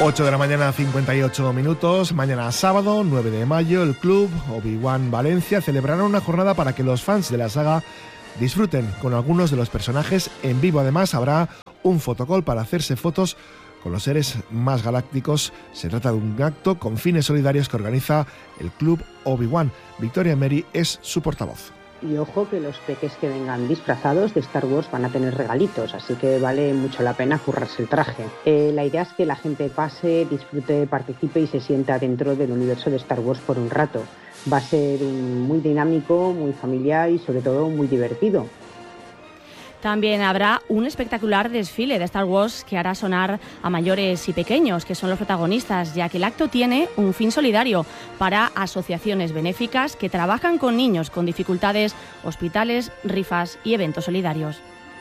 8 de la mañana, 58 minutos. Mañana sábado, 9 de mayo, el club Obi-Wan Valencia celebrará una jornada para que los fans de la saga disfruten con algunos de los personajes en vivo. Además, habrá un fotocall para hacerse fotos con los seres más galácticos. Se trata de un acto con fines solidarios que organiza el club Obi-Wan. Victoria Meri es su portavoz. Y ojo que los peques que vengan disfrazados de Star Wars van a tener regalitos, así que vale mucho la pena currarse el traje. La idea es que la gente pase, disfrute, participe y se sienta dentro del universo de Star Wars por un rato. Va a ser muy dinámico, muy familiar y sobre todo muy divertido. También habrá un espectacular desfile de Star Wars que hará sonar a mayores y pequeños, que son los protagonistas, ya que el acto tiene un fin solidario para asociaciones benéficas que trabajan con niños con dificultades, hospitales, rifas y eventos solidarios.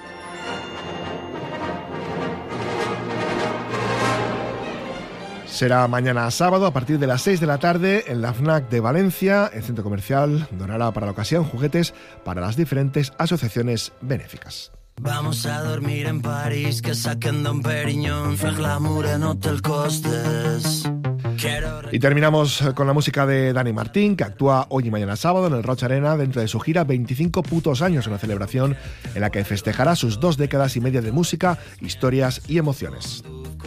Será mañana sábado a partir de las 6 de la tarde en la FNAC de Valencia. El centro comercial donará para la ocasión juguetes para las diferentes asociaciones benéficas. Vamos a dormir en París, que saquen Dom Perignon, fer glamour en Hotel Costes. Y terminamos con la música de Dani Martín, que actúa hoy y mañana sábado en el Roig Arena dentro de su gira 25 putos años, una celebración en la que festejará sus 2 décadas y media de música, historias y emociones.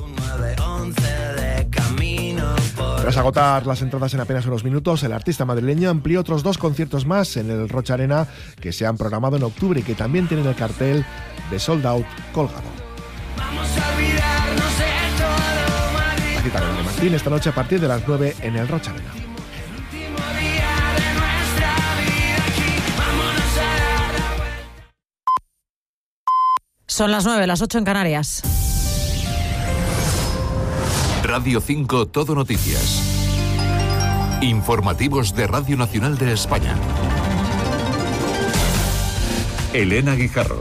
Tras agotar las entradas en apenas unos minutos, el artista madrileño amplió otros 2 conciertos más en el Roig Arena que se han programado en octubre y que también tienen el cartel de Sold Out colgado. La cita de Martín esta noche a partir de las 9 en el Roig Arena. Son las 9, las 8 en Canarias. Radio 5 Todo Noticias. Informativos de Radio Nacional de España. Elena Guijarro.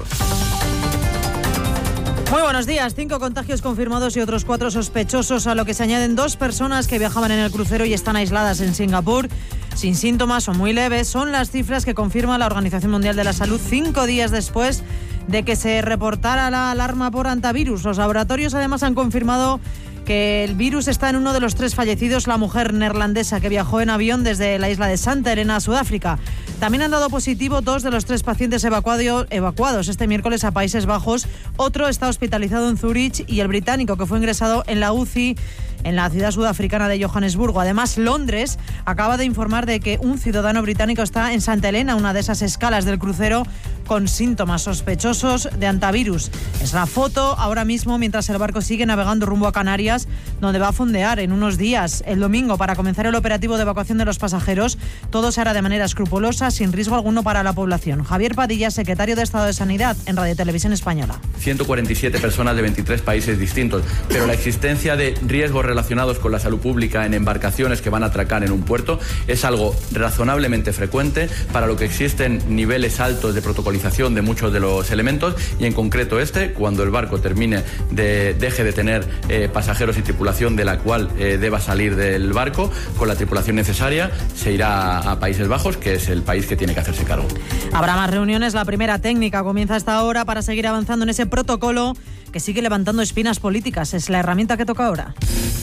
Muy buenos días. 5 contagios confirmados y otros 4 sospechosos, a lo que se añaden 2 personas que viajaban en el crucero y están aisladas en Singapur, sin síntomas o muy leves. Son las cifras que confirma la Organización Mundial de la Salud 5 días después de que se reportara la alarma por hantavirus. Los laboratorios además han confirmado que el virus está en uno de los 3 fallecidos, la mujer neerlandesa que viajó en avión desde la isla de Santa Helena a Sudáfrica. También han dado positivo 2 de los 3 pacientes evacuados este miércoles a Países Bajos. Otro está hospitalizado en Zurich y el británico que fue ingresado en la UCI en la ciudad sudafricana de Johannesburgo. Además, Londres acaba de informar de que un ciudadano británico está en Santa Helena, una de esas escalas del crucero, con síntomas sospechosos de hantavirus. Es la foto ahora mismo mientras el barco sigue navegando rumbo a Canarias, donde va a fondear en unos días. El domingo, para comenzar el operativo de evacuación de los pasajeros, todo se hará de manera escrupulosa, sin riesgo alguno para la población. Javier Padilla, secretario de Estado de Sanidad en Radio Televisión Española. 147 personas de 23 países distintos, pero la existencia de riesgos relacionados con la salud pública en embarcaciones que van a atracar en un puerto es algo razonablemente frecuente, para lo que existen niveles altos de protocolización de muchos de los elementos, y en concreto cuando el barco deje de tener pasajeros y tripulación de la cual deba salir del barco, con la tripulación necesaria se irá a Países Bajos, que es el país que tiene que hacerse cargo. Habrá más reuniones. La primera técnica comienza a esta hora para seguir avanzando en ese protocolo que sigue levantando espinas políticas. Es la herramienta que toca ahora.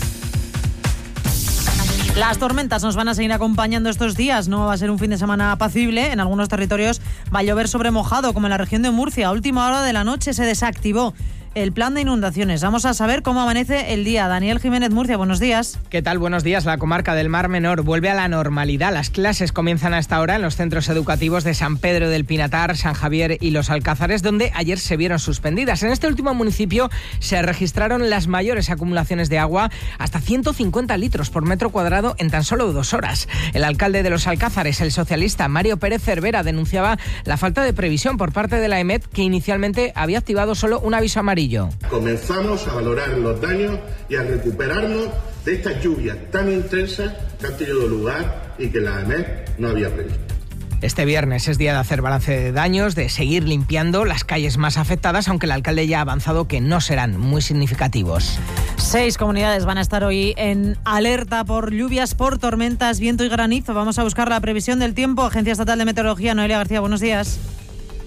Las tormentas nos van a seguir acompañando estos días. No va a ser un fin de semana apacible. En algunos territorios va a llover sobre mojado, como en la región de Murcia. A última hora de la noche se desactivó el plan de inundaciones. Vamos a saber cómo amanece el día. Daniel Jiménez, Murcia, buenos días. ¿Qué tal? Buenos días. La comarca del Mar Menor vuelve a la normalidad. Las clases comienzan a esta hora en los centros educativos de San Pedro del Pinatar, San Javier y Los Alcázares, donde ayer se vieron suspendidas. En este último municipio se registraron las mayores acumulaciones de agua, hasta 150 litros por metro cuadrado en tan solo 2 horas. El alcalde de Los Alcázares, el socialista Mario Pérez Cervera, denunciaba la falta de previsión por parte de la EMET, que inicialmente había activado solo un aviso amarillo. Comenzamos a valorar los daños y a recuperarnos de estas lluvias tan intensas que han tenido lugar y que la EMET no había previsto. Este viernes es día de hacer balance de daños, de seguir limpiando las calles más afectadas, aunque el alcalde ya ha avanzado que no serán muy significativos. 6 comunidades van a estar hoy en alerta por lluvias, por tormentas, viento y granizo. Vamos a buscar la previsión del tiempo. Agencia Estatal de Meteorología, Noelia García, buenos días.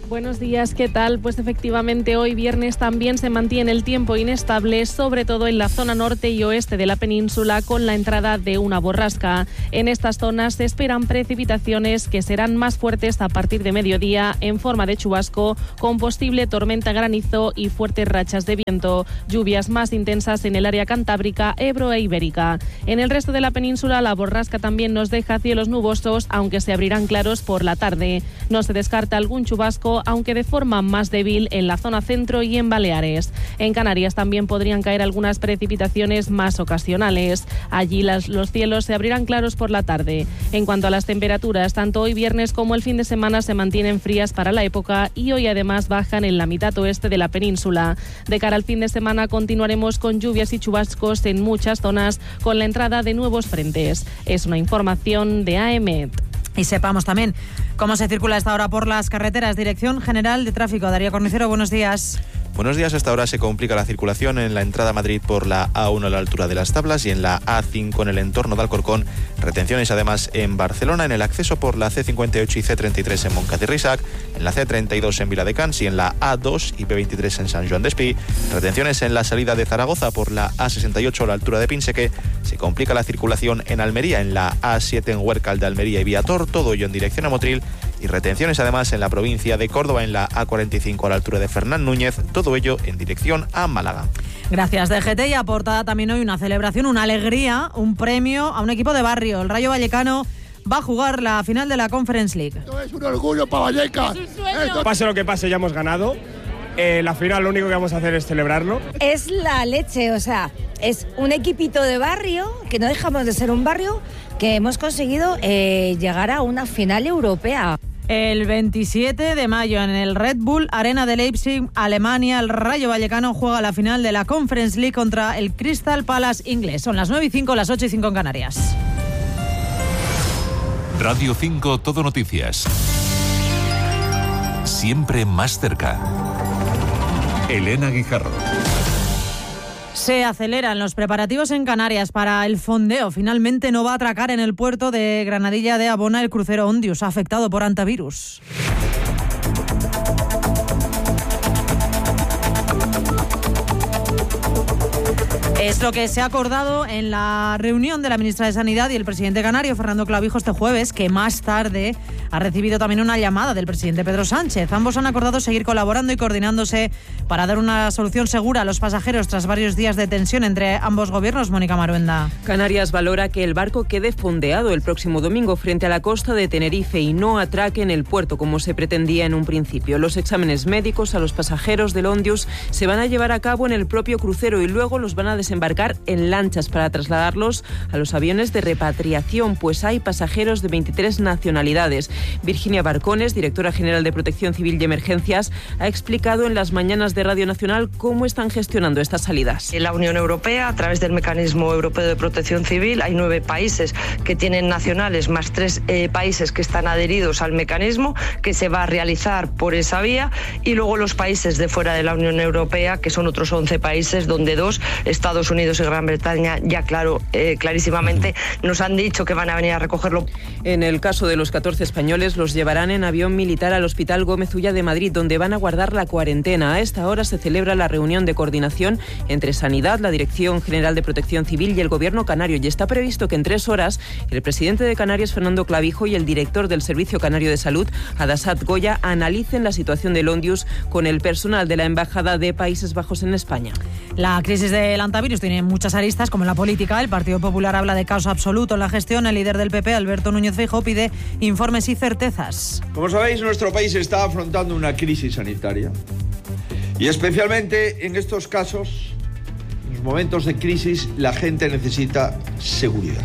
Buenos días, ¿qué tal? Pues efectivamente hoy viernes también se mantiene el tiempo inestable, sobre todo en la zona norte y oeste de la península, con la entrada de una borrasca. En estas zonas se esperan precipitaciones que serán más fuertes a partir de mediodía en forma de chubasco, con posible tormenta, granizo y fuertes rachas de viento. Lluvias más intensas en el área cantábrica, Ebro e Ibérica. En el resto de la península la borrasca también nos deja cielos nubosos, aunque se abrirán claros por la tarde. No se descarta algún chubasco, aunque de forma más débil en la zona centro y en Baleares. En Canarias también podrían caer algunas precipitaciones más ocasionales. Allí los cielos se abrirán claros por la tarde. En cuanto a las temperaturas, tanto hoy viernes como el fin de semana se mantienen frías para la época y hoy además bajan en la mitad oeste de la península. De cara al fin de semana continuaremos con lluvias y chubascos en muchas zonas, con la entrada de nuevos frentes. Es una información de AEMET. Y sepamos también cómo se circula a esta hora por las carreteras. Dirección General de Tráfico. Darío Cornicero, buenos días. Buenos días. Hasta ahora se complica la circulación en la entrada a Madrid por la A1 a la altura de Las Tablas y en la A5 en el entorno de Alcorcón. Retenciones además en Barcelona, en el acceso por la C58 y C33 en Montcada y Reixac, en la C32 en Viladecans y en la A2 y P23 en Sant Joan d'Espí. Retenciones en la salida de Zaragoza por la A68 a la altura de Pinseque. Se complica la circulación en Almería, en la A7 en Huércal de Almería y Viator, todo ello en dirección a Motril. Y retenciones además en la provincia de Córdoba, en la A45 a la altura de Fernán Núñez, todo ello en dirección a Málaga. Gracias, DGT. Y aportada también hoy una celebración, una alegría, un premio a un equipo de barrio. El Rayo Vallecano va a jugar la final de la Conference League. Esto es un orgullo para Vallecas. Pase lo que pase, ya hemos ganado. La final lo único que vamos a hacer es celebrarlo. Es la leche, o sea, es un equipito de barrio, que no dejamos de ser un barrio, que hemos conseguido llegar a una final europea. El 27 de mayo en el Red Bull Arena de Leipzig, Alemania, el Rayo Vallecano juega la final de la Conference League contra el Crystal Palace inglés. Son las 9:05, las 8:05 en Canarias. Radio 5 Todo Noticias. Siempre más cerca. Elena Guijarro. Se aceleran los preparativos en Canarias para el fondeo. Finalmente no va a atracar en el puerto de Granadilla de Abona el crucero Ondius, afectado por antivirus. Es lo que se ha acordado en la reunión de la ministra de Sanidad y el presidente canario, Fernando Clavijo, este jueves, que más tarde ha recibido también una llamada del presidente Pedro Sánchez. Ambos han acordado seguir colaborando y coordinándose para dar una solución segura a los pasajeros tras varios días de tensión entre ambos gobiernos. Mónica Maruenda. Canarias valora que el barco quede fondeado el próximo domingo frente a la costa de Tenerife y no atraque en el puerto como se pretendía en un principio. Los exámenes médicos a los pasajeros del Ondius se van a llevar a cabo en el propio crucero y luego los van a desembarcar en lanchas para trasladarlos a los aviones de repatriación, pues hay pasajeros de 23 nacionalidades. Virginia Barcones, directora general de Protección Civil y Emergencias, ha explicado en las mañanas de Radio Nacional cómo están gestionando estas salidas. En la Unión Europea, a través del Mecanismo Europeo de Protección Civil, hay 9 países que tienen nacionales, más 3 países que están adheridos al mecanismo, que se va a realizar por esa vía, y luego los países de fuera de la Unión Europea, que son otros 11 países, donde 2, Estados Unidos y Gran Bretaña, ya clarísimamente nos han dicho que van a venir a recogerlo. En el caso de los 14 españoles, los llevarán en avión militar al Hospital Gómez Ulla de Madrid, donde van a guardar la cuarentena. A esta hora se celebra la reunión de coordinación entre Sanidad, la Dirección General de Protección Civil y el Gobierno canario, y está previsto que en 3 horas el presidente de Canarias, Fernando Clavijo, y el director del Servicio Canario de Salud, Adasat Goya, analicen la situación del Ondius con el personal de la Embajada de Países Bajos en España. La crisis del antivirus tiene muchas aristas, como en la política. El Partido Popular habla de caos absoluto en la gestión. El líder del PP, Alberto Núñez Feijóo, pide informes y certezas. Como sabéis, nuestro país está afrontando una crisis sanitaria. Y especialmente en estos casos, en los momentos de crisis, la gente necesita seguridad.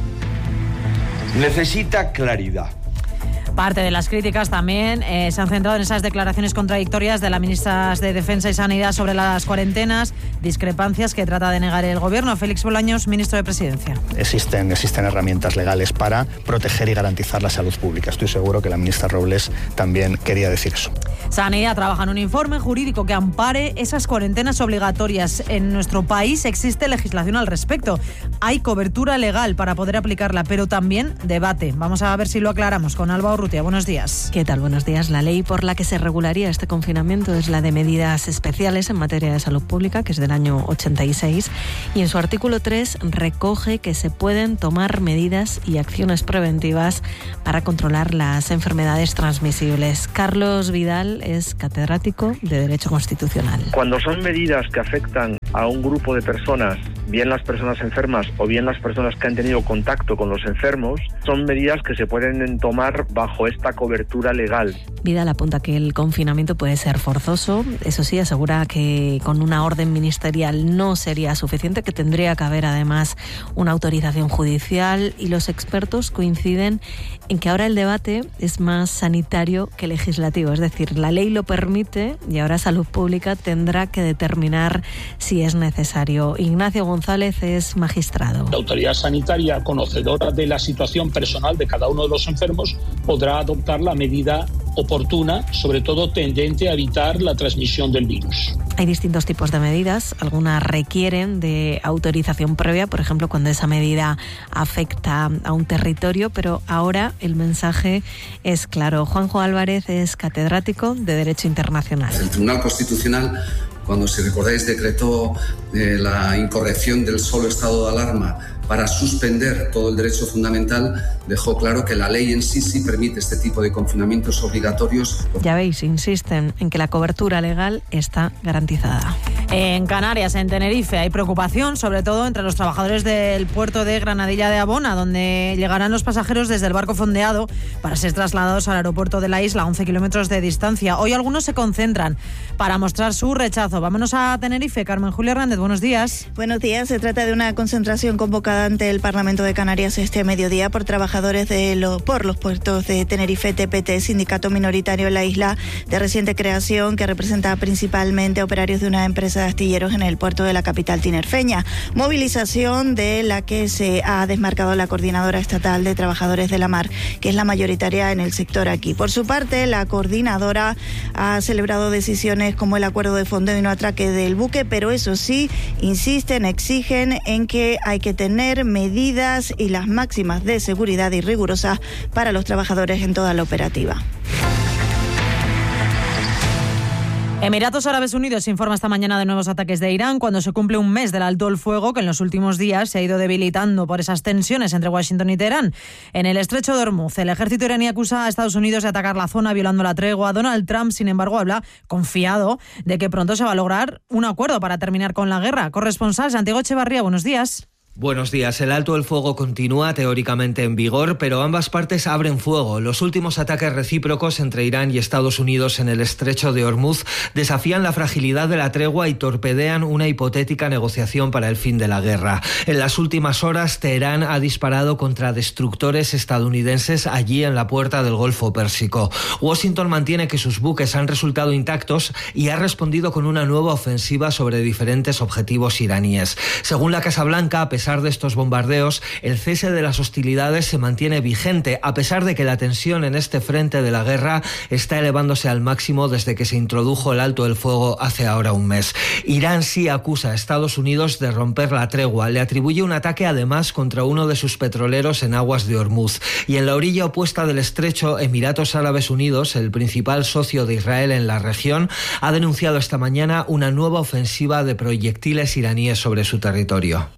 Necesita claridad. Parte de las críticas también se han centrado en esas declaraciones contradictorias de las ministras de Defensa y Sanidad sobre las cuarentenas, discrepancias que trata de negar el Gobierno. Félix Bolaños, ministro de Presidencia. Existen herramientas legales para proteger y garantizar la salud pública. Estoy seguro que la ministra Robles también quería decir eso. Sanidad trabaja en un informe jurídico que ampare esas cuarentenas obligatorias. En nuestro país existe legislación al respecto. Hay cobertura legal para poder aplicarla, pero también debate. Vamos a ver si lo aclaramos con Alba Urrutia. Urrutia, buenos días. ¿Qué tal? Buenos días. La ley por la que se regularía este confinamiento es la de medidas especiales en materia de salud pública, que es del año 86, y en su artículo 3 recoge que se pueden tomar medidas y acciones preventivas para controlar las enfermedades transmisibles. Carlos Vidal es catedrático de Derecho Constitucional. Cuando son medidas que afectan a un grupo de personas, bien las personas enfermas o bien las personas que han tenido contacto con los enfermos, son medidas que se pueden tomar bajo esta cobertura legal. Vidal apunta que el confinamiento puede ser forzoso. Eso sí, asegura que con una orden ministerial no sería suficiente, que tendría que haber además una autorización judicial, y los expertos coinciden en que ahora el debate es más sanitario que legislativo. Es decir, la ley lo permite y ahora Salud Pública tendrá que determinar si es necesario. Ignacio González es magistrado. La autoridad sanitaria, conocedora de la situación personal de cada uno de los enfermos, podrá adoptar la medida oportuna, sobre todo tendente a evitar la transmisión del virus. Hay distintos tipos de medidas. Algunas requieren de autorización previa, por ejemplo, cuando esa medida afecta a un territorio, pero ahora el mensaje es claro. Juanjo Álvarez es catedrático de Derecho Internacional. El Tribunal Constitucional, cuando, si recordáis, decretó la incorrección del solo estado de alarma para suspender todo el derecho fundamental, dejó claro que la ley en sí permite este tipo de confinamientos obligatorios. Ya veis, insisten en que la cobertura legal está garantizada. En Canarias, en Tenerife, hay preocupación, sobre todo entre los trabajadores del puerto de Granadilla de Abona, donde llegarán los pasajeros desde el barco fondeado para ser trasladados al aeropuerto de la isla, a 11 kilómetros de distancia. Hoy algunos se concentran para mostrar su rechazo. Vámonos a Tenerife. Carmen Julia Hernández, buenos días. Buenos días. Se trata de una concentración convocada ante el Parlamento de Canarias este mediodía por trabajadores por los puertos de Tenerife. TPT, sindicato minoritario en la isla de reciente creación, que representa principalmente operarios de una empresa de astilleros en el puerto de la capital tinerfeña. Movilización de la que se ha desmarcado la Coordinadora Estatal de Trabajadores de la Mar, que es la mayoritaria en el sector aquí. Por su parte, la coordinadora ha celebrado decisiones como el acuerdo de fondeo y no atraque del buque, pero eso sí, exigen en que hay que tener medidas y las máximas de seguridad y rigurosas para los trabajadores en toda la operativa. Emiratos Árabes Unidos informa esta mañana de nuevos ataques de Irán cuando se cumple un mes del alto el fuego, que en los últimos días se ha ido debilitando por esas tensiones entre Washington y Teherán. En el estrecho de Hormuz, el ejército iraní acusa a Estados Unidos de atacar la zona violando la tregua. Donald Trump, sin embargo, habla confiado de que pronto se va a lograr un acuerdo para terminar con la guerra. Corresponsal Santiago Echevarría, buenos días. Buenos días. El alto el fuego continúa teóricamente en vigor, pero ambas partes abren fuego. Los últimos ataques recíprocos entre Irán y Estados Unidos en el estrecho de Hormuz desafían la fragilidad de la tregua y torpedean una hipotética negociación para el fin de la guerra. En las últimas horas, Teherán ha disparado contra destructores estadounidenses allí en la puerta del Golfo Pérsico. Washington mantiene que sus buques han resultado intactos y ha respondido con una nueva ofensiva sobre diferentes objetivos iraníes. Según la Casa Blanca, a pesar de estos bombardeos, el cese de las hostilidades se mantiene vigente, a pesar de que la tensión en este frente de la guerra está elevándose al máximo desde que se introdujo el alto el fuego hace ahora un mes. Irán sí acusa a Estados Unidos de romper la tregua. Le atribuye un ataque además contra uno de sus petroleros en aguas de Hormuz. Y en la orilla opuesta del estrecho, Emiratos Árabes Unidos, el principal socio de Israel en la región, ha denunciado esta mañana una nueva ofensiva de proyectiles iraníes sobre su territorio.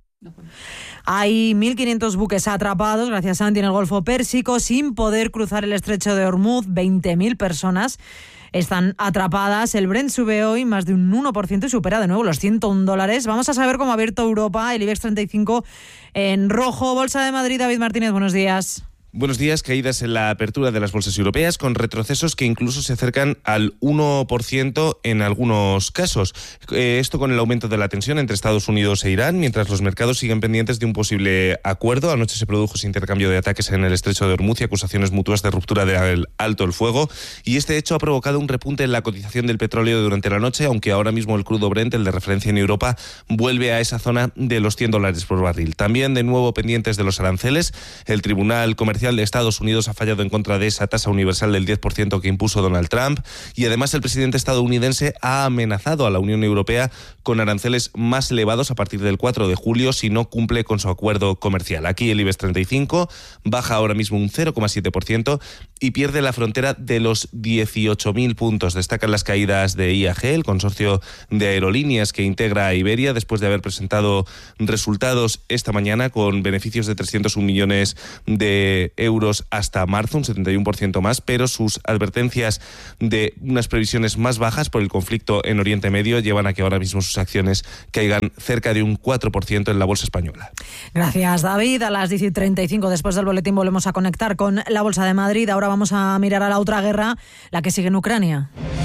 Hay 1.500 buques atrapados, gracias Santi, en el Golfo Pérsico, sin poder cruzar el estrecho de Hormuz. 20.000 personas están atrapadas. El Brent sube hoy más de un 1% y supera de nuevo los $101. Vamos a saber cómo ha abierto Europa, el IBEX 35 en rojo. Bolsa de Madrid, David Martínez, buenos días. Buenos días. Caídas en la apertura de las bolsas europeas, con retrocesos que incluso se acercan al 1% en algunos casos. Esto con el aumento de la tensión entre Estados Unidos e Irán, mientras los mercados siguen pendientes de un posible acuerdo. Anoche se produjo ese intercambio de ataques en el estrecho de Hormuz y acusaciones mutuas de ruptura del alto el fuego. Y este hecho ha provocado un repunte en la cotización del petróleo durante la noche, aunque ahora mismo el crudo Brent, el de referencia en Europa, vuelve a esa zona de los $100 por barril. También de nuevo pendientes de los aranceles. El Tribunal Comercial Comercial de Estados Unidos ha fallado en contra de esa tasa universal del 10% que impuso Donald Trump, y además el presidente estadounidense ha amenazado a la Unión Europea con aranceles más elevados a partir del 4 de julio si no cumple con su acuerdo comercial. Aquí el IBEX 35 baja ahora mismo un 0,7% y pierde la frontera de los 18.000 puntos. Destacan las caídas de IAG, el consorcio de aerolíneas que integra a Iberia, después de haber presentado resultados esta mañana con beneficios de 301 millones de euros hasta marzo, un 71% más, pero sus advertencias de unas previsiones más bajas por el conflicto en Oriente Medio llevan a que ahora mismo sus acciones caigan cerca de un 4% en la bolsa española. Gracias, David. A las 10:35 después del boletín volvemos a conectar con la Bolsa de Madrid. Ahora vamos a mirar a la otra guerra, la que sigue en Ucrania.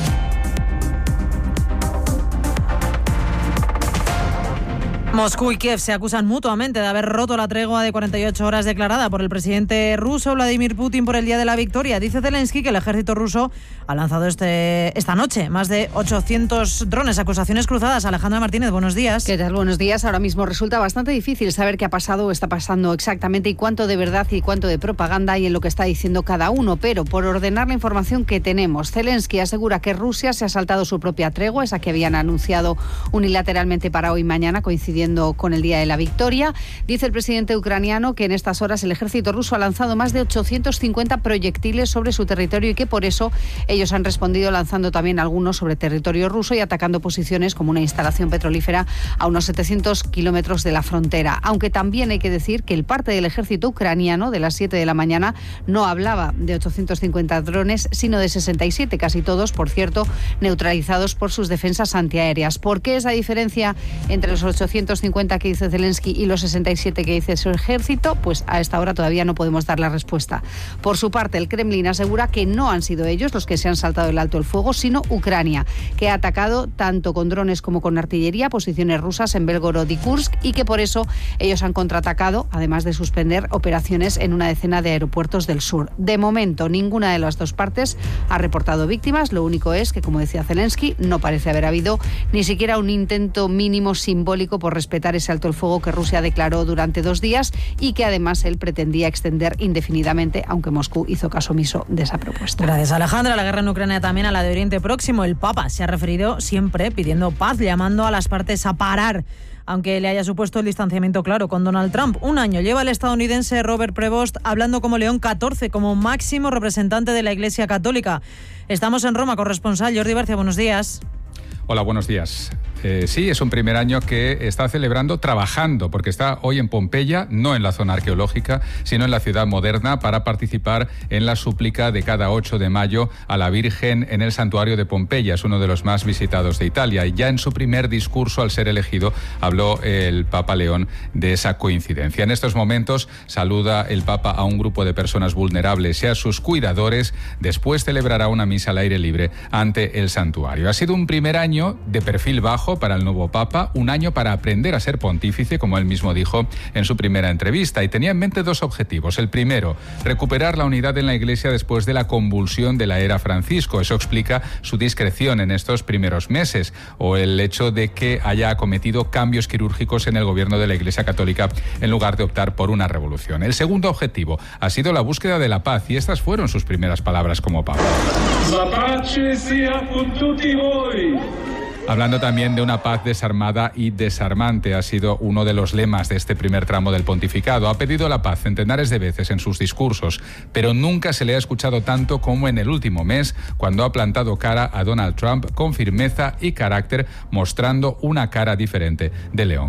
Moscú y Kiev se acusan mutuamente de haber roto la tregua de 48 horas declarada por el presidente ruso Vladimir Putin por el Día de la Victoria. Dice Zelensky que el ejército ruso ha lanzado esta noche más de 800 drones. Acusaciones cruzadas. Alejandra Martínez, buenos días. ¿Qué tal? Buenos días. Ahora mismo resulta bastante difícil saber qué ha pasado o está pasando exactamente y cuánto de verdad y cuánto de propaganda hay en lo que está diciendo cada uno. Pero por ordenar la información que tenemos, Zelensky asegura que Rusia se ha saltado su propia tregua, esa que habían anunciado unilateralmente para hoy y mañana, coincidiendo con el Día de la Victoria. Dice el presidente ucraniano que en estas horas el ejército ruso ha lanzado más de 850 proyectiles sobre su territorio y que por eso ellos han respondido lanzando también algunos sobre territorio ruso y atacando posiciones como una instalación petrolífera a unos 700 kilómetros de la frontera. Aunque también hay que decir que el parte del ejército ucraniano de las 7 de la mañana no hablaba de 850 drones, sino de 67, casi todos, por cierto, neutralizados por sus defensas antiaéreas. ¿Por qué esa diferencia entre los 850 que dice Zelensky y los 67 que dice su ejército? Pues a esta hora todavía no podemos dar la respuesta. Por su parte, el Kremlin asegura que no han sido ellos los que se han saltado el alto el fuego, sino Ucrania, que ha atacado tanto con drones como con artillería posiciones rusas en Belgorod y Kursk y que por eso ellos han contraatacado, además de suspender operaciones en una decena de aeropuertos del sur. De momento, ninguna de las dos partes ha reportado víctimas. Lo único es que, como decía Zelensky, no parece haber habido ni siquiera un intento mínimo simbólico por respetar ese alto el fuego que Rusia declaró durante 2 días y que además él pretendía extender indefinidamente, aunque Moscú hizo caso omiso de esa propuesta. Gracias, Alejandra. La guerra en Ucrania también a la de Oriente Próximo. El Papa se ha referido siempre pidiendo paz, llamando a las partes a parar, aunque le haya supuesto el distanciamiento claro con Donald Trump. Un año lleva el estadounidense Robert Prevost hablando como León XIV, como máximo representante de la Iglesia Católica. Estamos en Roma, corresponsal Jordi Barcia, buenos días. Hola, buenos días. Sí, es un primer año que está celebrando trabajando, porque está hoy en Pompeya, no en la zona arqueológica, sino en la ciudad moderna, para participar en la súplica de cada 8 de mayo a la Virgen en el santuario de Pompeya. Es uno de los más visitados de Italia. Y ya en su primer discurso, al ser elegido, habló el Papa León de esa coincidencia. En estos momentos saluda el Papa a un grupo de personas vulnerables y a sus cuidadores. Después celebrará una misa al aire libre ante el santuario. Ha sido un primer año de perfil bajo para el nuevo Papa, un año para aprender a ser pontífice, como él mismo dijo en su primera entrevista, y tenía en mente 2 objetivos. El primero, recuperar la unidad en la Iglesia después de la convulsión de la era Francisco. Eso explica su discreción en estos primeros meses, o el hecho de que haya acometido cambios quirúrgicos en el gobierno de la Iglesia Católica en lugar de optar por una revolución. El segundo objetivo ha sido la búsqueda de la paz, y estas fueron sus primeras palabras como Papa. La pace sia con tutti voi. Hablando también de una paz desarmada y desarmante, ha sido uno de los lemas de este primer tramo del pontificado. Ha pedido la paz centenares de veces en sus discursos, pero nunca se le ha escuchado tanto como en el último mes, cuando ha plantado cara a Donald Trump con firmeza y carácter, mostrando una cara diferente de León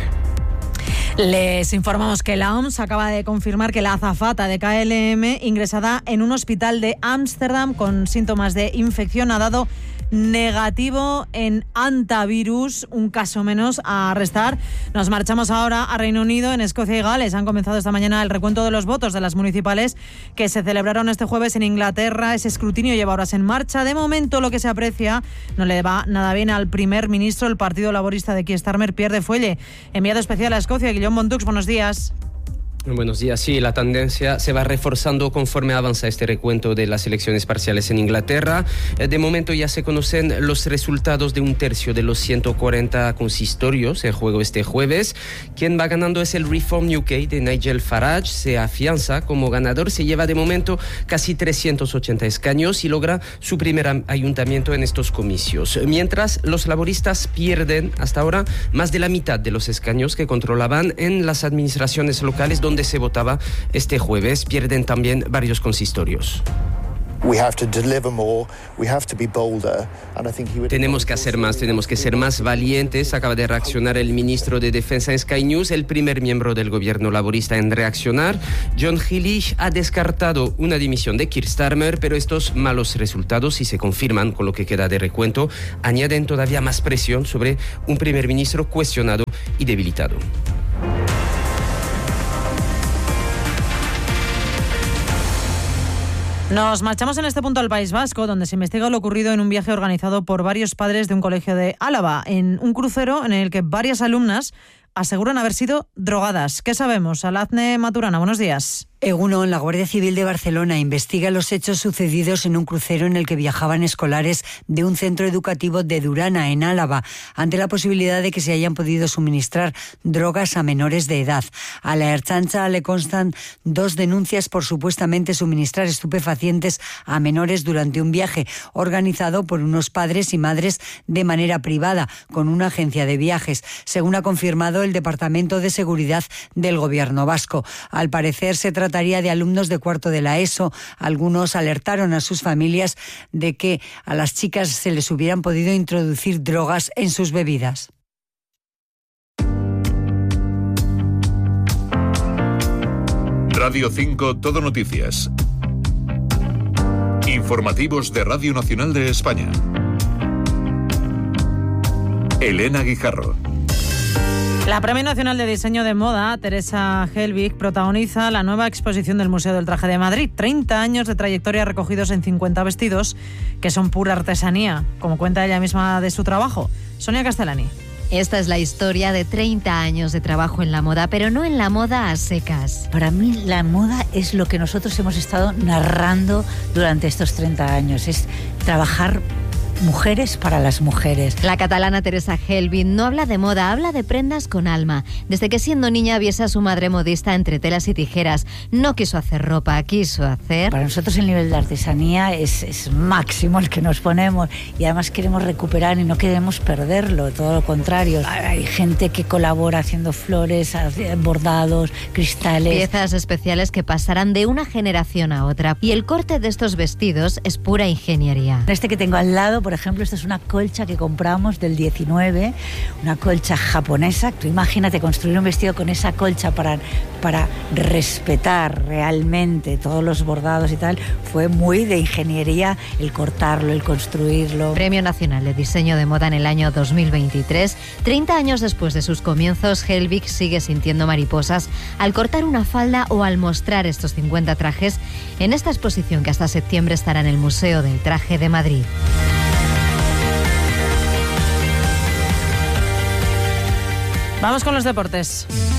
XIV. Les informamos que la OMS acaba de confirmar que la azafata de KLM, ingresada en un hospital de Ámsterdam con síntomas de infección, ha dado negativo en antivirus, un caso menos a restar. Nos marchamos ahora a Reino Unido. En Escocia y Gales han comenzado esta mañana el recuento de los votos de las municipales que se celebraron este jueves en Inglaterra. Ese escrutinio lleva horas en marcha. De momento, lo que se aprecia no le va nada bien al primer ministro. El Partido Laborista de Keir Starmer pierde fuelle. Enviado especial a Escocia, Guillaume Montux, buenos días. Buenos días. Sí, la tendencia se va reforzando conforme avanza este recuento de las elecciones parciales en Inglaterra. De momento ya se conocen los resultados de un tercio de los 140 consistorios en juego este jueves. Quien va ganando es el Reform UK de Nigel Farage. Se afianza como ganador, se lleva de momento casi 380 escaños y logra su primer ayuntamiento en estos comicios. Mientras, los laboristas pierden hasta ahora más de la mitad de los escaños que controlaban en las administraciones locales donde se votaba este jueves. Pierden también varios consistorios. Tenemos que hacer más, tenemos que ser más valientes, acaba de reaccionar el ministro de Defensa en Sky News, el primer miembro del gobierno laborista en reaccionar. John Healey ha descartado una dimisión de Keir Starmer, pero estos malos resultados, si se confirman con lo que queda de recuento, añaden todavía más presión sobre un primer ministro cuestionado y debilitado. Nos marchamos en este punto al País Vasco, donde se investiga lo ocurrido en un viaje organizado por varios padres de un colegio de Álava, en un crucero en el que varias alumnas aseguran haber sido drogadas. ¿Qué sabemos? Alazne Maturana, buenos días. Egunon, la Guardia Civil de Barcelona investiga los hechos sucedidos en un crucero en el que viajaban escolares de un centro educativo de Durana, en Álava, ante la posibilidad de que se hayan podido suministrar drogas a menores de edad. A la Ertzaintza le constan 2 denuncias por supuestamente suministrar estupefacientes a menores durante un viaje organizado por unos padres y madres de manera privada, con una agencia de viajes, según ha confirmado el Departamento de Seguridad del Gobierno vasco. Al parecer se trataría de alumnos de cuarto de la ESO. Algunos alertaron a sus familias de que a las chicas se les hubieran podido introducir drogas en sus bebidas. Radio 5 Todo Noticias. Informativos de Radio Nacional de España. Elena Guijarro. La Premio Nacional de Diseño de Moda, Teresa Helbig, protagoniza la nueva exposición del Museo del Traje de Madrid. 30 años de trayectoria recogidos en 50 vestidos, que son pura artesanía, como cuenta ella misma de su trabajo. Sonia Castellani. Esta es la historia de 30 años de trabajo en la moda, pero no en la moda a secas. Para mí la moda es lo que nosotros hemos estado narrando durante estos 30 años, es trabajar mujeres para las mujeres. La catalana Teresa Helbig no habla de moda, habla de prendas con alma. Desde que siendo niña viese a su madre modista entre telas y tijeras, no quiso hacer ropa, quiso hacer... Para nosotros el nivel de artesanía es máximo el que nos ponemos, y además queremos recuperar y no queremos perderlo, todo lo contrario. Hay gente que colabora haciendo flores, bordados, cristales... Piezas especiales que pasarán de una generación a otra, y el corte de estos vestidos es pura ingeniería. Este que tengo al lado, por ejemplo, esta es una colcha que compramos del 19, una colcha japonesa. Tú imagínate construir un vestido con esa colcha para respetar realmente todos los bordados y tal. Fue muy de ingeniería el cortarlo, el construirlo. Premio Nacional de Diseño de Moda en el año 2023. 30 años después de sus comienzos, Helbig sigue sintiendo mariposas al cortar una falda o al mostrar estos 50 trajes en esta exposición que hasta septiembre estará en el Museo del Traje de Madrid. Vamos con los deportes.